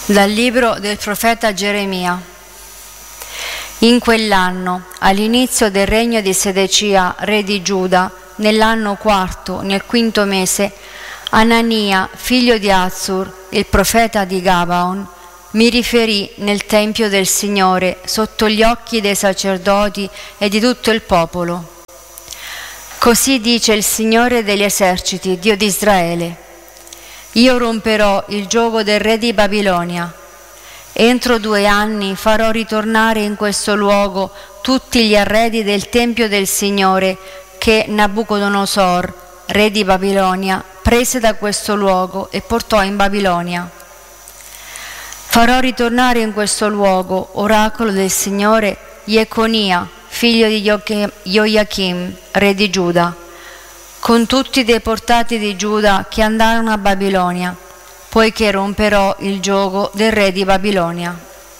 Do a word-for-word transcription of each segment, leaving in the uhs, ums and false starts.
Dal libro del profeta Geremia. In quell'anno, all'inizio del regno di Sedecia, re di Giuda, nell'anno quarto, nel quinto mese, Anania, figlio di Azzur, il profeta di Gabaon, mi riferì nel tempio del Signore sotto gli occhi dei sacerdoti e di tutto il popolo. Così dice il Signore degli eserciti, Dio di Israele: io romperò il giogo del re di Babilonia. Entro due anni farò ritornare in questo luogo tutti gli arredi del tempio del Signore che Nabucodonosor, re di Babilonia, prese da questo luogo e portò in Babilonia. Farò ritornare in questo luogo, oracolo del Signore, Jeconia, figlio di Joachim, re di Giuda, con tutti i deportati di Giuda che andarono a Babilonia, poiché romperò il giogo del re di Babilonia.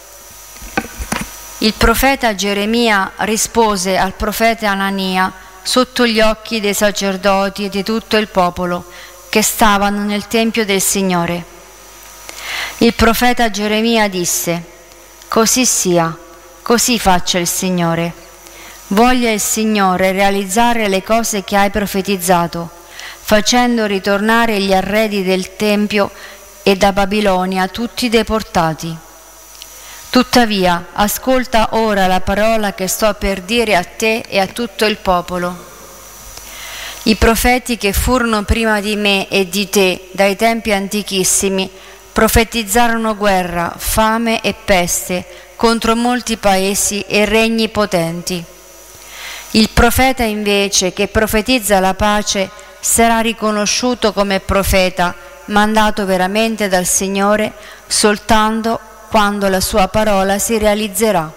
Il profeta Geremia rispose al profeta Anania sotto gli occhi dei sacerdoti e di tutto il popolo che stavano nel tempio del Signore. Il profeta Geremia disse: così sia, così faccia il Signore. Voglia il Signore realizzare le cose che hai profetizzato, facendo ritornare gli arredi del Tempio e da Babilonia tutti i deportati. Tuttavia, ascolta ora la parola che sto per dire a te e a tutto il popolo. I profeti che furono prima di me e di te, dai tempi antichissimi, profetizzarono guerra, fame e peste contro molti paesi e regni potenti. Il profeta invece che profetizza la pace sarà riconosciuto come profeta mandato veramente dal Signore soltanto quando la sua parola si realizzerà.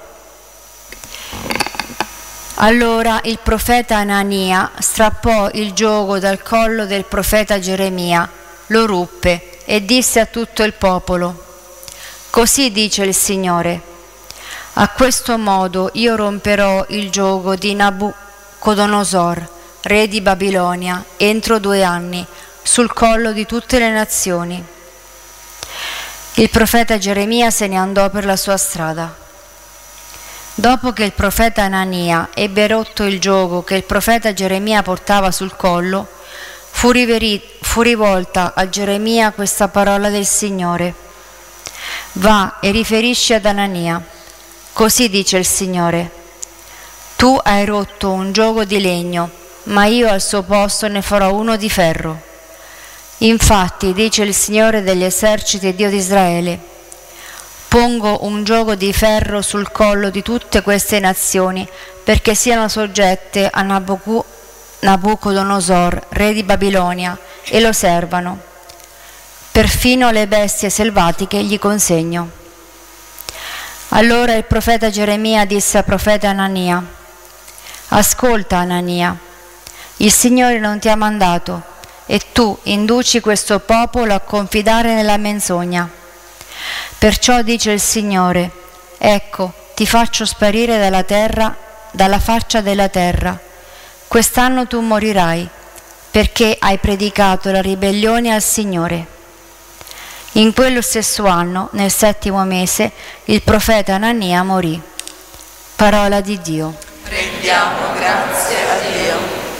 Allora il profeta Anania strappò il giogo dal collo del profeta Geremia, lo ruppe e disse a tutto il popolo: così dice il Signore: a questo modo io romperò il giogo di Nabucodonosor, re di Babilonia, entro due anni, sul collo di tutte le nazioni. Il profeta Geremia se ne andò per la sua strada. Dopo che il profeta Anania ebbe rotto il giogo che il profeta Geremia portava sul collo, fu, riveri- fu rivolta a Geremia questa parola del Signore: va e riferisci ad Anania. Così dice il Signore: tu hai rotto un giogo di legno, ma io al suo posto ne farò uno di ferro. Infatti, dice il Signore degli eserciti, Dio di Israele: pongo un giogo di ferro sul collo di tutte queste nazioni, perché siano soggette a Nabuc- Nabucodonosor, re di Babilonia, e lo servano. Perfino le bestie selvatiche gli consegno. Allora il profeta Geremia disse al profeta Anania: ascolta, Anania, il Signore non ti ha mandato, e tu induci questo popolo a confidare nella menzogna. Perciò dice il Signore: ecco, ti faccio sparire dalla terra, dalla faccia della terra. Quest'anno tu morirai, perché hai predicato la ribellione al Signore. In quello stesso anno, nel settimo mese, il profeta Anania morì. Parola di Dio. Rendiamo grazie a Dio.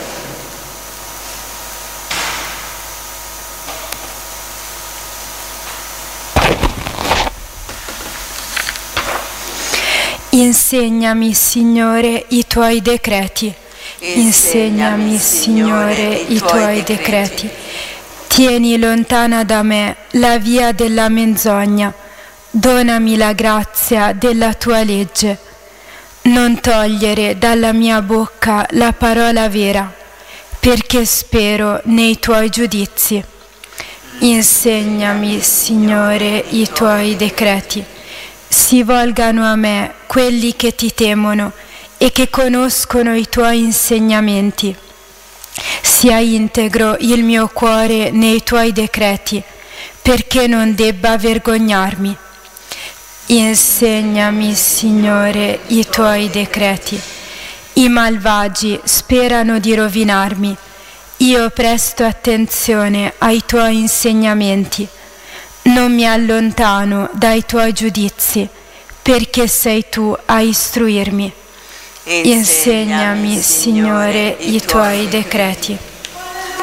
Insegnami, Signore, i tuoi decreti. Insegnami, Signore, i tuoi decreti. Tieni lontana da me la via della menzogna, donami la grazia della tua legge. Non togliere dalla mia bocca la parola vera, perché spero nei tuoi giudizi. Insegnami, Signore, i tuoi decreti. Si volgano a me quelli che ti temono e che conoscono i tuoi insegnamenti. Sia integro il mio cuore nei tuoi decreti, perché non debba vergognarmi. Insegnami, Signore, i tuoi decreti. I malvagi sperano di rovinarmi. Io presto attenzione ai tuoi insegnamenti. Non mi allontano dai tuoi giudizi, perché sei tu a istruirmi. Insegnami, Signore, i tuoi decreti.